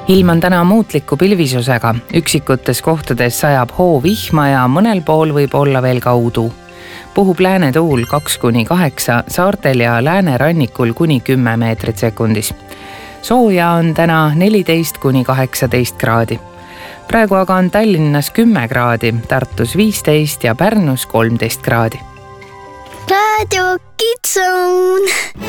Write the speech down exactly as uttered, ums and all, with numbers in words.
ilm on täna muutliku pilvisusega, üksikutes kohtades sajab hoo vihma ja mõnel pool võib olla veel ka udu. Puhub läänetuul kaks kuni kaheksa, saartel ja läänerannikul kuni kümme meetrit sekundis. Sooja on täna neliteist kuni kaheksateist kraadi. Praegu aga on Tallinnas kümme kraadi, Tartus viisteist ja Pärnus kolmteist kraadi. Raadio Kids Zone.